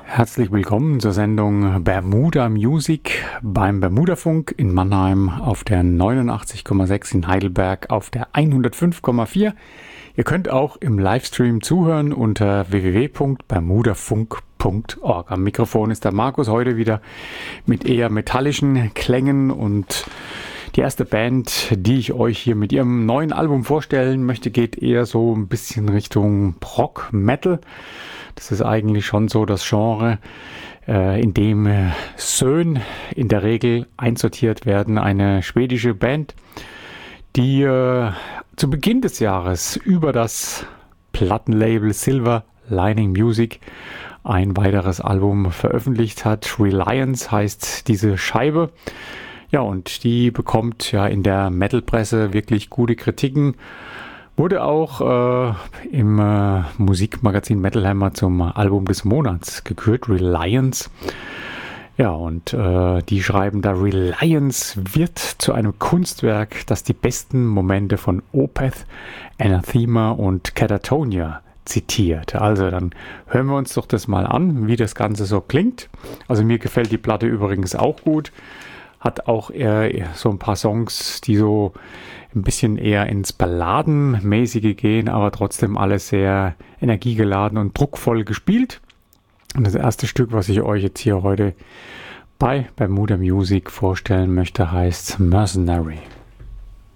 Herzlich willkommen zur Sendung Bermuda Music beim Bermudafunk in Mannheim auf der 89,6, in Heidelberg auf der 105,4. Ihr könnt auch im Livestream zuhören unter www.bermudafunk.org. Am Mikrofon ist der Markus, heute wieder mit eher metallischen Klängen, und die erste Band, die ich euch hier mit ihrem neuen Album vorstellen möchte, geht eher so ein bisschen Richtung Prog Metal. Das ist eigentlich schon so das Genre, in dem Sön in der Regel einsortiert werden. Eine schwedische Band, die zu Beginn des Jahres über das Plattenlabel Silver Lining Music ein weiteres Album veröffentlicht hat. Reliance heißt diese Scheibe. Ja, und die bekommt ja in der Metal-Presse wirklich gute Kritiken. Wurde auch im Musikmagazin Metal Hammer zum Album des Monats gekürt, Reliance. Ja, und die schreiben da, Reliance wird zu einem Kunstwerk, das die besten Momente von Opeth, Anathema und Catatonia zitiert. Also dann hören wir uns doch das mal an, wie das Ganze so klingt. Also mir gefällt die Platte übrigens auch gut. Hat auch eher so ein paar Songs, die so ein bisschen eher ins Balladenmäßige gehen, aber trotzdem alles sehr energiegeladen und druckvoll gespielt. Und das erste Stück, was ich euch jetzt hier heute bei Bermuda Music vorstellen möchte, heißt Mercenary.